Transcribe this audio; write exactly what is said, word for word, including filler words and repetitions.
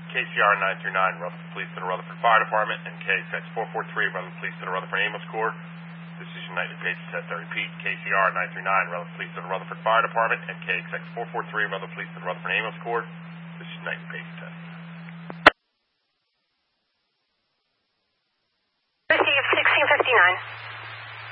K C R nine three nine, Rutherford Police to the Rutherford Fire Department, and K X X four four three, Rutherford Police to the Rutherford Ambulance Corps. This is your nightly page test. I repeat, K C R nine three nine, Rutherford Police to the Rutherford Fire Department, and K X X four four three, Rutherford Police to the Rutherford Ambulance Corps. This is your nightly page test.